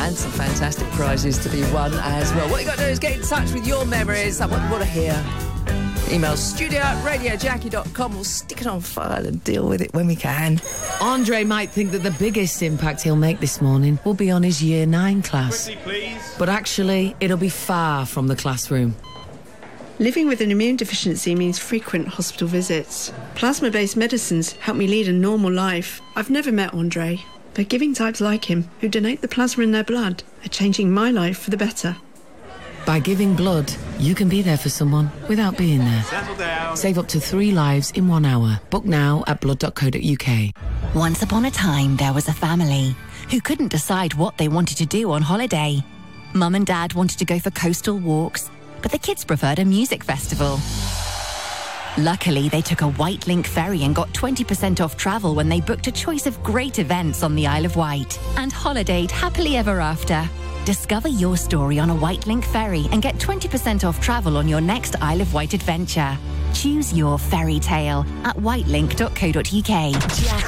and some fantastic prizes to be won as well. What you got to do is get in touch with your memories, what you want to hear. Email studio@radiojackie.com. We'll stick it on file and deal with it when we can. Andre might think that the biggest impact he'll make this morning will be on his Year 9 class. Quickly, please. But actually, it'll be far from the classroom. Living with an immune deficiency means frequent hospital visits. Plasma-based medicines help me lead a normal life. I've never met Andre, but giving types like him, who donate the plasma in their blood, are changing my life for the better. By giving blood, you can be there for someone without being there. Settle down. Save up to 3 lives in 1 hour. Book now at blood.co.uk. Once upon a time, there was a family who couldn't decide what they wanted to do on holiday. Mum and Dad wanted to go for coastal walks, but the kids preferred a music festival. Luckily, they took a White Link ferry and got 20% off travel when they booked a choice of great events on the Isle of Wight and holidayed happily ever after. Discover your story on a White Link ferry and get 20% off travel on your next Isle of Wight adventure. Choose your fairy tale at whitelink.co.uk.